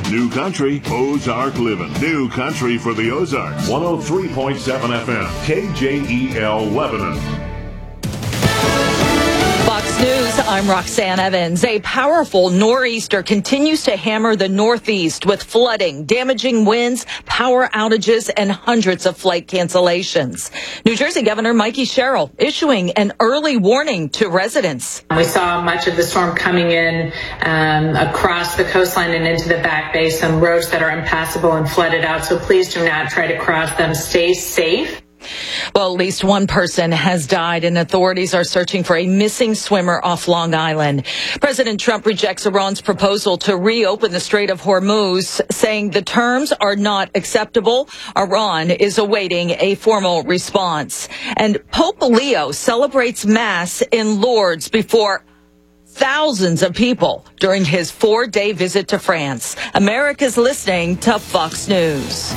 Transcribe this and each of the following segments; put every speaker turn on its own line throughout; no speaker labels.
New country, Ozark living. New country for the Ozarks. 103.7 FM, KJEL Lebanon.
Fox News, I'm Roxanne Evans. A powerful nor'easter continues to hammer the Northeast with flooding, damaging winds, power outages, and hundreds of flight cancellations. New Jersey Governor Mikey Sherrill issuing an early warning to residents.
We saw much of the storm coming in across the coastline and into the Back Bay, some roads that are impassable and flooded out, so please do not try to cross them. Stay safe.
Well, at least one person has died, and authorities are searching for a missing swimmer off Long Island. President Trump rejects Iran's proposal to reopen the Strait of Hormuz, saying the terms are not acceptable. Iran is awaiting a formal response. And Pope Leo celebrates Mass in Lourdes before thousands of people during his 4-day visit to France. America's listening to Fox News.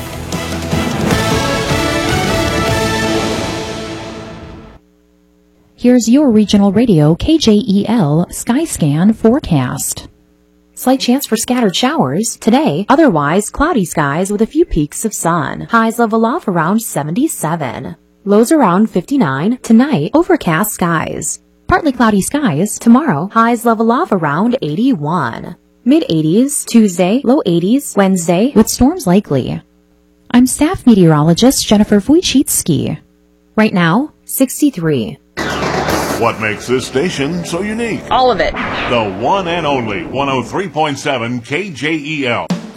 Here's your regional radio KJEL Skyscan forecast. Slight chance for scattered showers today, otherwise cloudy skies with a few peaks of sun. Highs level off around 77. Lows around 59. Tonight, overcast skies. Partly cloudy skies tomorrow. Highs level off around 81. Mid-80s Tuesday, low 80s Wednesday with storms likely. I'm staff meteorologist Jennifer Wojcicki. Right now, 63.
What makes this station so unique?
All of it.
The one and only 103.7 KJEL.